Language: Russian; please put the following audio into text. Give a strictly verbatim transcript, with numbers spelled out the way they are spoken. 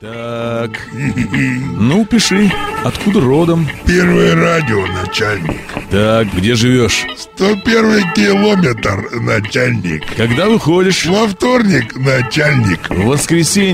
Так, ну пиши, откуда родом? Первое радио, начальник. Так, где живешь? Сто первый километр, начальник. Когда выходишь? Во вторник, начальник. В воскресенье.